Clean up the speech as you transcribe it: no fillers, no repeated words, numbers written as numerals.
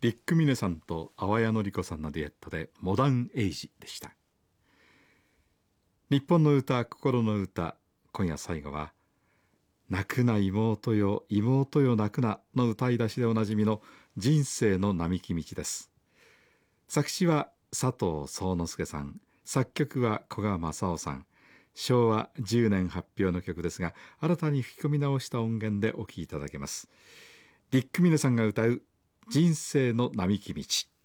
リック・ミネさんと淡谷のり子さんのデュエットでモダンエイジでした。日本の歌、心の歌、今夜最後は泣くな妹よ妹よ泣くなの歌い出しでおなじみの人生の並木道です。作詞は佐藤宗之助さん、作曲は古賀正夫さん。昭和10年発表の曲ですが、新たに吹き込み直した音源でお聴きいただけます。リック・ミネさんが歌う人生の並木道。